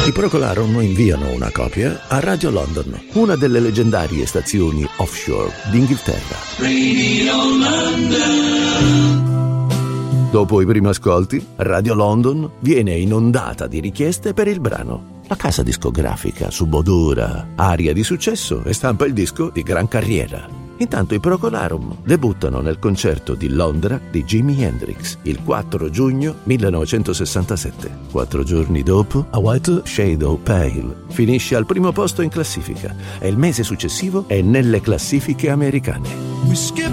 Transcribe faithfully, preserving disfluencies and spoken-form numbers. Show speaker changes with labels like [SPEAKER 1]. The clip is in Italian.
[SPEAKER 1] I Procolarum inviano una copia a Radio London, una delle leggendarie stazioni offshore d'Inghilterra. Radio London. Dopo i primi ascolti, Radio London viene inondata di richieste per il brano. La casa discografica subodora aria di successo e stampa il disco di gran carriera. Intanto i Procolarum debuttano nel concerto di Londra di Jimi Hendrix il quattro giugno millenovecentosessantasette. Quattro giorni dopo, A White Shadow Pale finisce al primo posto in classifica e il mese successivo è nelle classifiche americane.